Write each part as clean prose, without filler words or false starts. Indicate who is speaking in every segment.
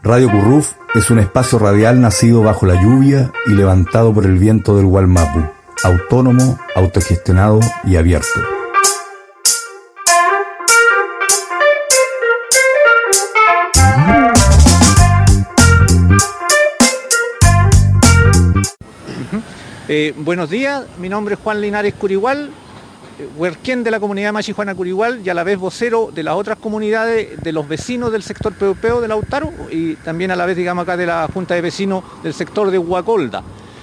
Speaker 1: Radio Curruf es un espacio radial nacido bajo la lluvia y levantado por el viento del Gualmapu, autónomo, autogestionado y abierto.
Speaker 2: Buenos días, mi nombre es Juan Linares Curigual, huerquén de la comunidad Machijuana Curigual y a la vez vocero de las otras comunidades de los vecinos del sector Peupeo de Lautaro y también a la vez, digamos, acá de la Junta de Vecinos del sector de Huacolda.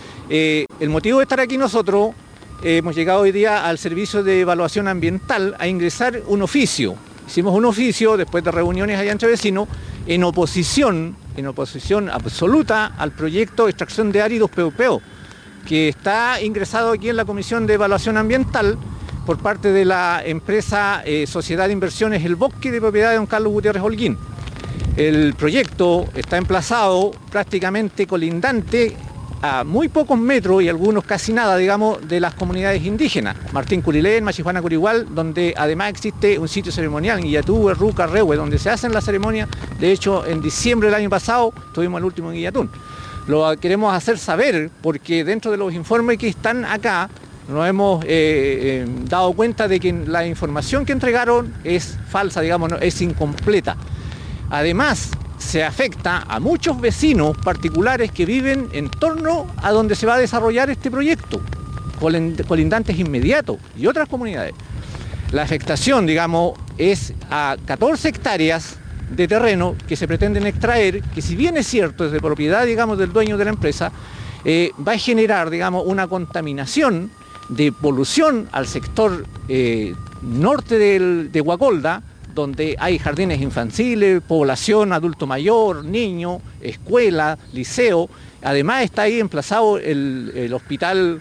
Speaker 2: El motivo de estar aquí nosotros, hemos llegado hoy día al Servicio de Evaluación Ambiental a ingresar un oficio. Hicimos un oficio después de reuniones allá entre vecinos en oposición absoluta al proyecto de extracción de áridos Peupeo, que está ingresado aquí en la Comisión de Evaluación Ambiental por parte de la empresa Sociedad de Inversiones El Bosque, de propiedad de don Carlos Gutiérrez Holguín. El proyecto está emplazado prácticamente colindante a muy pocos metros y algunos casi nada, digamos, de las comunidades indígenas. Martín Curilén, Machijuana Curigual, donde además existe un sitio ceremonial, Guillatú, Erruca, Rehue, donde se hacen las ceremonias. De hecho, en diciembre del año pasado tuvimos el último en Guillatún. Lo queremos hacer saber porque dentro de los informes que están acá nos hemos dado cuenta de que la información que entregaron es falsa, digamos, es incompleta. Además, se afecta a muchos vecinos particulares que viven en torno a donde se va a desarrollar este proyecto, colindantes inmediatos y otras comunidades. La afectación, digamos, es a 14 hectáreas de terreno que se pretenden extraer, que si bien es cierto es de propiedad, digamos, del dueño de la empresa, va a generar, digamos, una contaminación de polución al sector norte de Huacolda, donde hay jardines infantiles, población, adulto mayor, niño, escuela, liceo. Además está ahí emplazado el hospital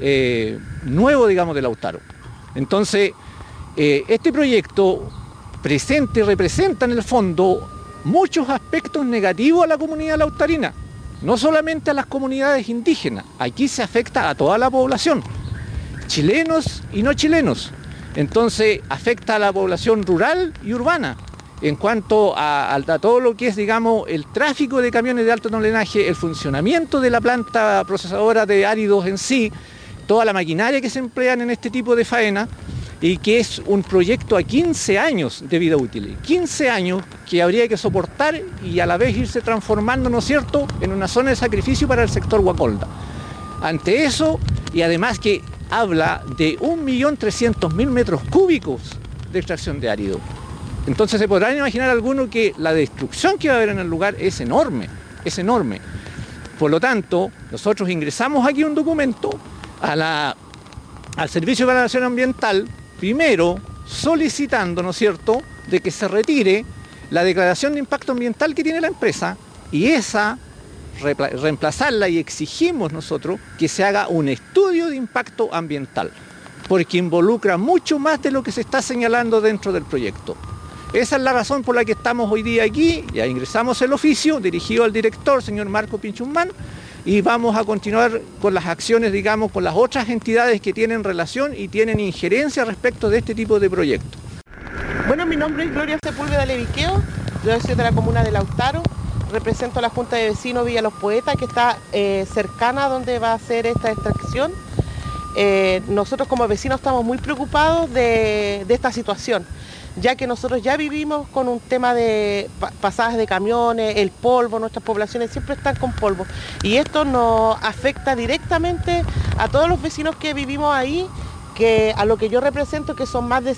Speaker 2: nuevo, digamos, de Lautaro. Entonces, este proyecto presente y representa en el fondo muchos aspectos negativos a la comunidad lautarina, no solamente a las comunidades indígenas, aquí se afecta a toda la población, chilenos y no chilenos. Entonces afecta a la población rural y urbana en cuanto a todo lo que es, digamos, el tráfico de camiones de alto tonelaje, el funcionamiento de la planta procesadora de áridos en sí, toda la maquinaria que se emplean en este tipo de faena, y que es un proyecto a 15 años de vida útil, 15 años que habría que soportar y a la vez irse transformando, ¿no es cierto?, en una zona de sacrificio para el sector Huacolda. Ante eso, y además que habla de 1.300.000 metros cúbicos de extracción de árido. Entonces se podrán imaginar algunos que la destrucción que va a haber en el lugar es enorme, es enorme. Por lo tanto, nosotros ingresamos aquí un documento al Servicio de Evaluación Ambiental, primero solicitando, ¿no es cierto?, de que se retire la declaración de impacto ambiental que tiene la empresa y esa reemplazarla, y exigimos nosotros que se haga un estudio de impacto ambiental, porque involucra mucho más de lo que se está señalando dentro del proyecto. Esa es la razón por la que estamos hoy día aquí. Ya ingresamos el oficio dirigido al director, señor Marco Pinchumán, y vamos a continuar con las acciones, digamos, con las otras entidades que tienen relación y tienen injerencia respecto de este tipo de proyectos.
Speaker 3: Bueno, mi nombre es Gloria Sepúlveda Leviqueo, yo soy de la comuna de Lautaro, represento a la Junta de Vecinos Villa Los Poetas, que está cercana a donde va a ser esta extracción. Nosotros como vecinos estamos muy preocupados de esta situación, ya que nosotros ya vivimos con un tema de pasajes de camiones, el polvo, nuestras poblaciones siempre están con polvo, y esto nos afecta directamente a todos los vecinos que vivimos ahí, que a lo que yo represento, que son más de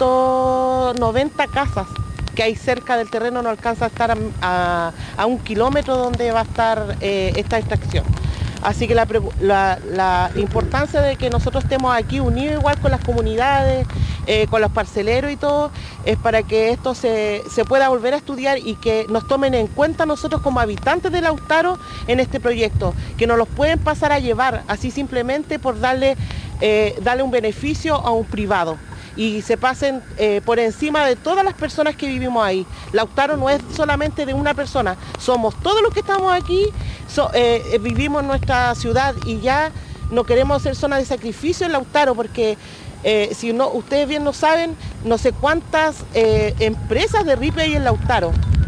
Speaker 3: 190 casas que hay cerca del terreno, no alcanza a estar a 1 kilómetro donde va a estar esta extracción. Así que la importancia de que nosotros estemos aquí unidos igual con las comunidades, con los parceleros y todo, es para que esto se pueda volver a estudiar y que nos tomen en cuenta nosotros como habitantes de Lautaro en este proyecto, que no los pueden pasar a llevar así simplemente por darle un beneficio a un privado y se pasen por encima de todas las personas que vivimos ahí. Lautaro no es solamente de una persona, somos todos los que estamos aquí, vivimos en nuestra ciudad y ya no queremos ser zona de sacrificio en Lautaro, porque si no, ustedes bien lo saben, no sé cuántas empresas de RIPE hay en Lautaro.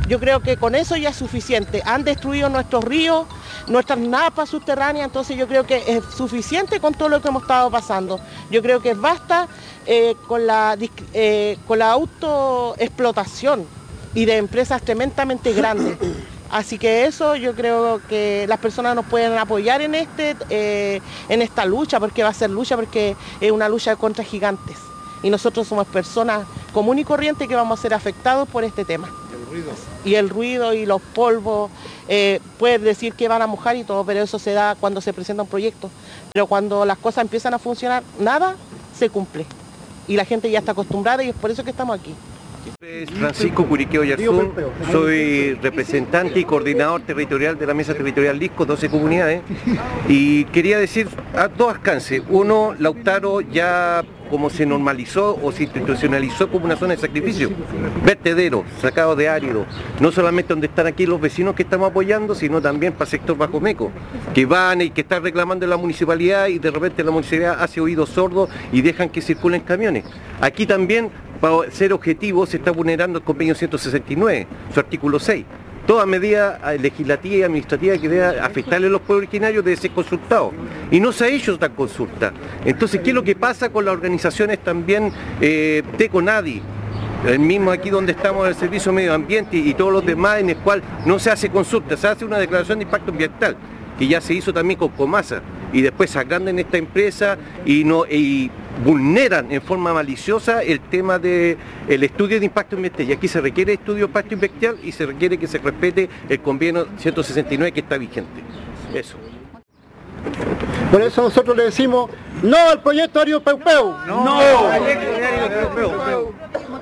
Speaker 3: Yo creo que con eso ya es suficiente. Han destruido nuestros ríos, nuestras napas subterráneas, entonces yo creo que es suficiente con todo lo que hemos estado pasando. Yo creo que basta con la autoexplotación y de empresas tremendamente grandes. Así que eso yo creo que las personas nos pueden apoyar en esta lucha, porque va a ser lucha, porque es una lucha contra gigantes. Y nosotros somos personas comunes y corrientes que vamos a ser afectados por este tema. Y el ruido y los polvos, puedes decir que van a mojar y todo, pero eso se da cuando se presenta un proyecto. Pero cuando las cosas empiezan a funcionar, nada se cumple. Y la gente ya está acostumbrada y es por eso que estamos aquí.
Speaker 4: Francisco Curiqueo Yarzún, soy representante y coordinador territorial de la Mesa Territorial Lisco, 12 comunidades, y quería decir a dos alcances. Uno, Lautaro ya como se normalizó o se institucionalizó como una zona de sacrificio, vertedero, sacado de árido, no solamente donde están aquí los vecinos que estamos apoyando, sino también para el sector Bajo Meco, que van y que están reclamando en la municipalidad y de repente la municipalidad hace oídos sordos y dejan que circulen camiones. Aquí también, para ser objetivo, se está vulnerando el convenio 169, su artículo 6. Toda medida legislativa y administrativa que deba afectarle a los pueblos originarios debe ser consultado. Y no se ha hecho esta consulta. Entonces, ¿qué es lo que pasa con las organizaciones también TECONADI? El mismo aquí donde estamos, el Servicio de Medio Ambiente y todos los demás, en el cual no se hace consulta, se hace una declaración de impacto ambiental, que ya se hizo también con Comasa, y después se agrandan esta empresa y vulneran en forma maliciosa el tema del estudio de impacto ambiental. Y aquí se requiere estudio de impacto ambiental y se requiere que se respete el convenio 169 que está vigente. Eso.
Speaker 5: Por eso nosotros le decimos no al proyecto Ario Peupeu.
Speaker 4: No al proyecto de Ario Peupeu.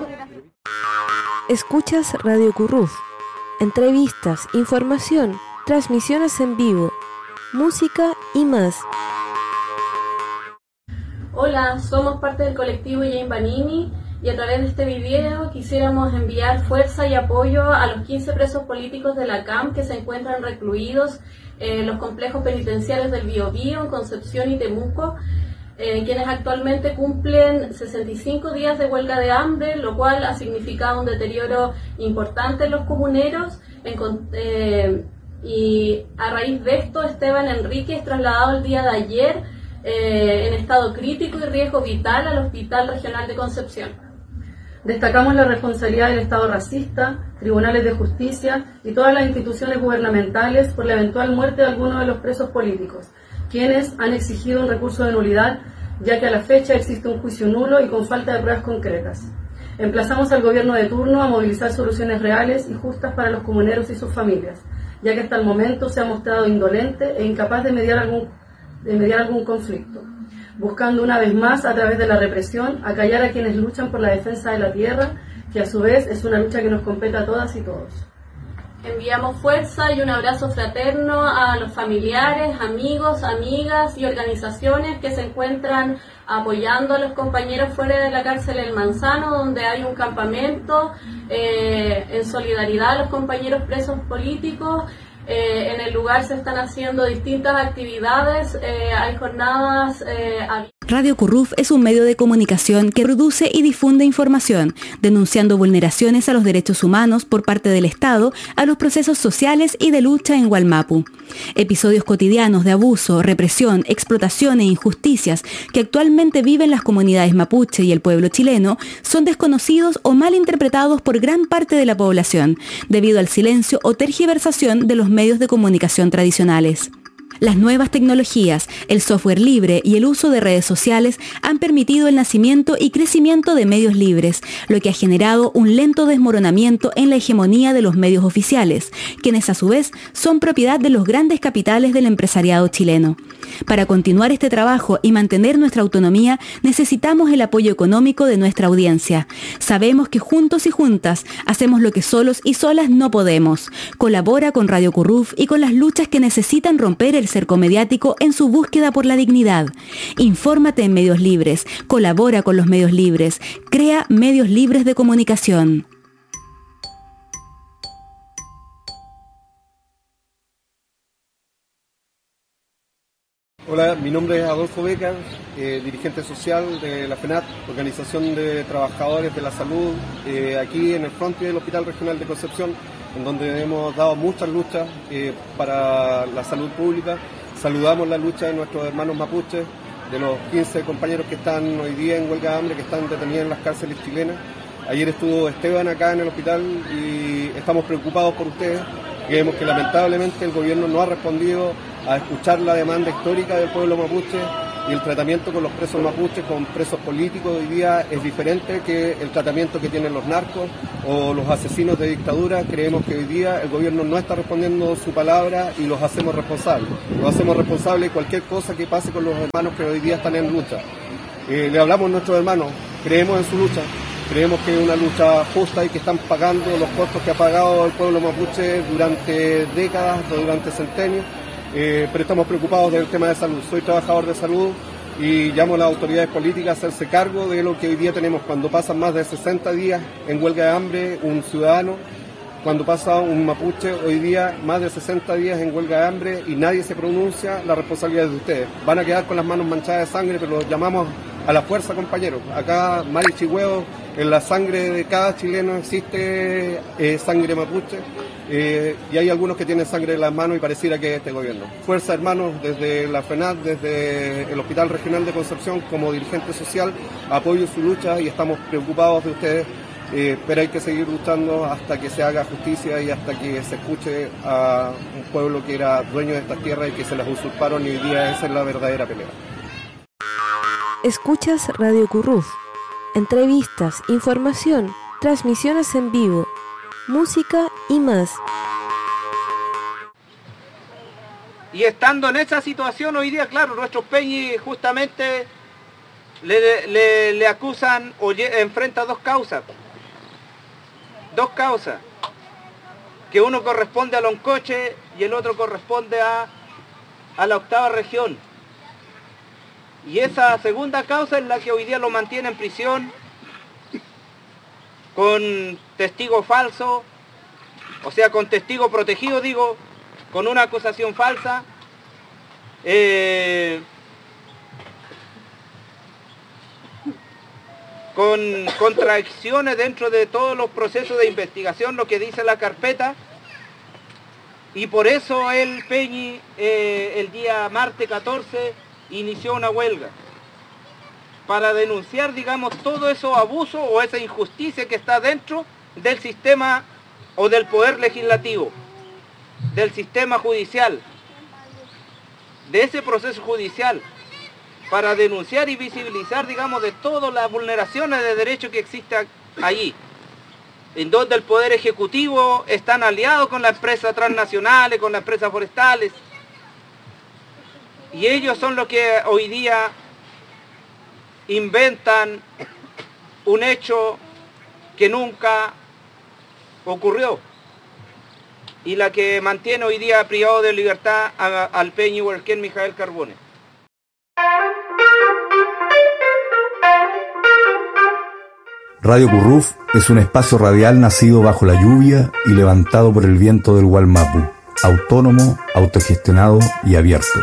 Speaker 6: Escuchas Radio Curruf. Entrevistas, información, transmisiones en vivo, música y más.
Speaker 7: Hola, somos parte del colectivo Jane Banini y a través de este video quisiéramos enviar fuerza y apoyo a los 15 presos políticos de la CAM que se encuentran recluidos en los complejos penitenciarios del Biobío, en Concepción y Temuco, quienes actualmente cumplen 65 días de huelga de hambre, lo cual ha significado un deterioro importante en los comuneros. Y a raíz de esto, Esteban Enrique es trasladado el día de ayer en estado crítico y riesgo vital al Hospital Regional de Concepción. Destacamos la responsabilidad del Estado racista, tribunales de justicia y todas las instituciones gubernamentales por la eventual muerte de algunos de los presos políticos, quienes han exigido un recurso de nulidad, ya que a la fecha existe un juicio nulo y con falta de pruebas concretas. Emplazamos al gobierno de turno a movilizar soluciones reales y justas para los comuneros y sus familias, ya que hasta el momento se ha mostrado indolente e incapaz de mediar algún conflicto, buscando una vez más, a través de la represión, acallar a quienes luchan por la defensa de la tierra, que a su vez es una lucha que nos compete a todas y todos. Enviamos fuerza y un abrazo fraterno a los familiares, amigos, amigas y organizaciones que se encuentran apoyando a los compañeros fuera de la cárcel El Manzano, donde hay un campamento en solidaridad a los compañeros presos políticos. En el lugar se están haciendo distintas actividades, hay jornadas abiertas.
Speaker 8: Radio Curruf es un medio de comunicación que produce y difunde información, denunciando vulneraciones a los derechos humanos por parte del Estado a los procesos sociales y de lucha en Wallmapu. Episodios cotidianos de abuso, represión, explotación e injusticias que actualmente viven las comunidades mapuche y el pueblo chileno son desconocidos o mal interpretados por gran parte de la población, debido al silencio o tergiversación de los medios de comunicación tradicionales. Las nuevas tecnologías, el software libre y el uso de redes sociales han permitido el nacimiento y crecimiento de medios libres, lo que ha generado un lento desmoronamiento en la hegemonía de los medios oficiales, quienes a su vez son propiedad de los grandes capitales del empresariado chileno. Para continuar este trabajo y mantener nuestra autonomía, necesitamos el apoyo económico de nuestra audiencia. Sabemos que juntos y juntas hacemos lo que solos y solas no podemos. Colabora con Radio Curruf y con las luchas que necesitan romper el cerco mediático en su búsqueda por la dignidad. Infórmate en medios libres, colabora con los medios libres, crea medios libres de comunicación.
Speaker 5: Hola, mi nombre es Adolfo Beca, dirigente social de la FENAT, Organización de Trabajadores de la Salud, aquí en el frontis del Hospital Regional de Concepción,
Speaker 9: en donde hemos dado muchas luchas para la salud pública. Saludamos la lucha de nuestros hermanos mapuches, de los 15 compañeros que están hoy día en huelga de hambre, que están detenidos en las cárceles chilenas. Ayer estuvo Esteban acá en el hospital y estamos preocupados por ustedes. Creemos que lamentablemente el gobierno no ha respondido a escuchar la demanda histórica del pueblo mapuche, y el tratamiento con los presos mapuches, con presos políticos hoy día es diferente que el tratamiento que tienen los narcos o los asesinos de dictadura. Creemos que hoy día el gobierno no está respondiendo su palabra y los hacemos responsables. Los hacemos responsables de cualquier cosa que pase con los hermanos que hoy día están en lucha. Le hablamos a nuestros hermanos, creemos en su lucha. Creemos que es una lucha justa y que están pagando los costos que ha pagado el pueblo mapuche durante décadas o durante centenios, pero estamos preocupados del tema de salud. Soy trabajador de salud y llamo a las autoridades políticas a hacerse cargo de lo que hoy día tenemos. Cuando pasan más de 60 días en huelga de hambre un ciudadano, cuando pasa un mapuche hoy día más de 60 días en huelga de hambre y nadie se pronuncia, la responsabilidad es de ustedes. Van a quedar con las manos manchadas de sangre, pero los llamamos a la fuerza, compañeros. Acá, Mari Chihueo, en la sangre de cada chileno existe sangre mapuche, y hay algunos que tienen sangre en las manos y pareciera que es este gobierno. Fuerza, hermanos, desde la FENAT, desde el Hospital Regional de Concepción, como dirigente social, apoyo su lucha y estamos preocupados de ustedes, pero hay que seguir luchando hasta que se haga justicia y hasta que se escuche a un pueblo que era dueño de estas tierras y que se las usurparon, y hoy día esa es la verdadera pelea.
Speaker 6: Escuchas Radio Curruf. Entrevistas, información, transmisiones en vivo, música y más.
Speaker 10: Y estando en esa situación hoy día, claro, nuestros peñis justamente le acusan o enfrenta dos causas. Que uno corresponde a Loncoche y el otro corresponde a la 8ª región. Y esa segunda causa es la que hoy día lo mantiene en prisión con testigo falso, o sea, con testigo protegido, digo, con una acusación falsa, con contradicciones dentro de todos los procesos de investigación, lo que dice la carpeta. Y por eso el Peñi el día martes 14 inició una huelga para denunciar, digamos, todo esos abusos o esa injusticia que está dentro del sistema o del poder legislativo, del sistema judicial, de ese proceso judicial, para denunciar y visibilizar, digamos, de todas las vulneraciones de derechos que existen allí, en donde el poder ejecutivo están aliados con las empresas transnacionales, con las empresas forestales, y ellos son los que hoy día inventan un hecho que nunca ocurrió, y la que mantiene hoy día privado de libertad al Peñi Huerquén Mijael Carbone.
Speaker 1: Radio Curruf es un espacio radial nacido bajo la lluvia y levantado por el viento del Gualmapu, autónomo, autogestionado y abierto.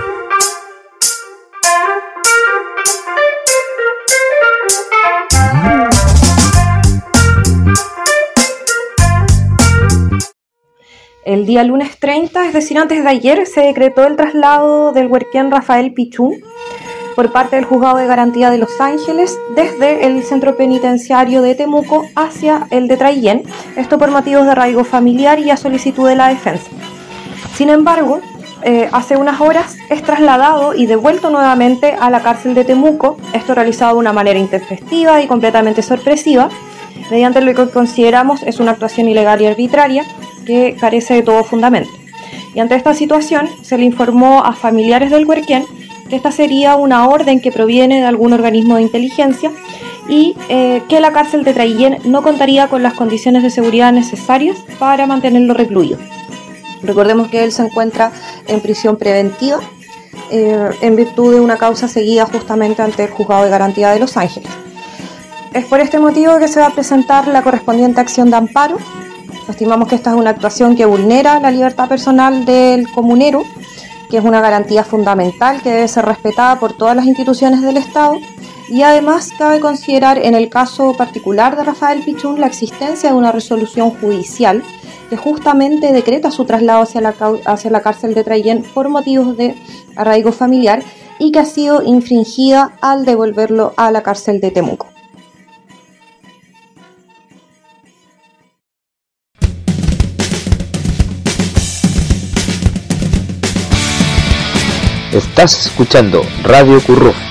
Speaker 11: El día lunes 30, es decir, antes de ayer, se decretó el traslado del huerquén Rafael Pichún por parte del Juzgado de Garantía de Los Ángeles desde el centro penitenciario de Temuco hacia el de Traillén, esto por motivos de arraigo familiar y a solicitud de la defensa. Sin embargo, hace unas horas es trasladado y devuelto nuevamente a la cárcel de Temuco, esto realizado de una manera intempestiva y completamente sorpresiva, mediante lo que consideramos es una actuación ilegal y arbitraria que carece de todo fundamento. Y ante esta situación se le informó a familiares del huerquén que esta sería una orden que proviene de algún organismo de inteligencia y que la cárcel de Traillén no contaría con las condiciones de seguridad necesarias para mantenerlo recluido. Recordemos que él se encuentra en prisión preventiva en virtud de una causa seguida justamente ante el Juzgado de Garantía de Los Ángeles. Es por este motivo que se va a presentar la correspondiente acción de amparo. Estimamos que esta es una actuación que vulnera la libertad personal del comunero, que es una garantía fundamental que debe ser respetada por todas las instituciones del Estado, Y además cabe considerar en el caso particular de Rafael Pichún la existencia de una resolución judicial que justamente decreta su traslado hacia la cárcel de Traillén por motivos de arraigo familiar y que ha sido infringida al devolverlo a la cárcel de Temuco.
Speaker 12: Estás escuchando Radio Curruf.